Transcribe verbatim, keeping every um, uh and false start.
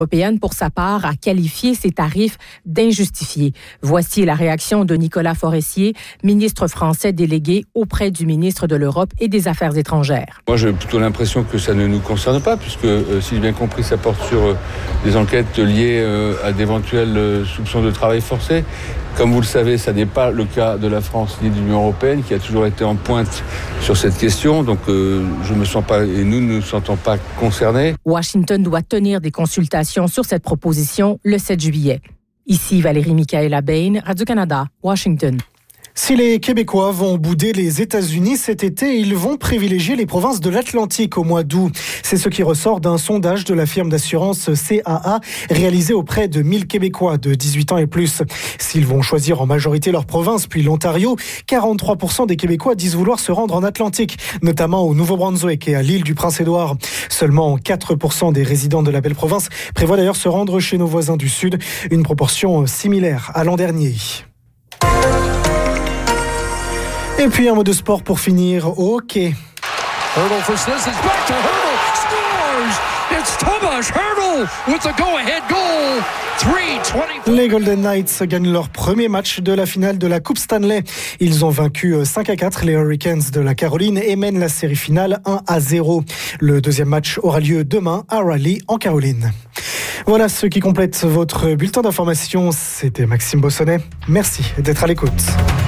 européenne, pour sa part, a qualifié ces tarifs d'injustifiés. Voici la réaction de Nicolas Forestier, ministre français délégué auprès du ministre de l'Europe et des Affaires étrangères. Moi, j'ai plutôt l'impression que ça ne nous concerne pas, puisque, euh, si j'ai bien compris, ça porte sur euh, des enquêtes liées euh, à d'éventuels euh, soupçons de travail forcé. Comme vous le savez, ça n'est pas le cas de la France ni de l'Union européenne, qui a toujours été en pointe sur cette question. Donc, euh, je me sens pas, et nous ne nous sentons pas concernés. Washington doit tenir des consultations sur cette proposition le sept juillet. Ici Valérie Michaela Bain, Radio-Canada, Washington. Si les Québécois vont bouder les États-Unis cet été, ils vont privilégier les provinces de l'Atlantique au mois d'août. C'est ce qui ressort d'un sondage de la firme d'assurance C A A réalisé auprès de mille Québécois de dix-huit ans et plus. S'ils vont choisir en majorité leur province, puis l'Ontario, quarante-trois pour cent des Québécois disent vouloir se rendre en Atlantique, notamment au Nouveau-Brunswick et à l'île du Prince-Édouard. Seulement quatre pour cent des résidents de la belle province prévoient d'ailleurs se rendre chez nos voisins du Sud, une proportion similaire à l'an dernier. Et puis un mot de sport pour finir au hockey. Hurdle for Sissons, back to Hurdle, scores! It's Tomas Hurdle with a go-ahead goal. three twenty. Les Golden Knights gagnent leur premier match de la finale de la Coupe Stanley. Ils ont vaincu cinq à quatre les Hurricanes de la Caroline et mènent la série finale un à zéro. Le deuxième match aura lieu demain à Raleigh en Caroline. Voilà ce qui complète votre bulletin d'information. C'était Maxime Bossonnet. Merci d'être à l'écoute.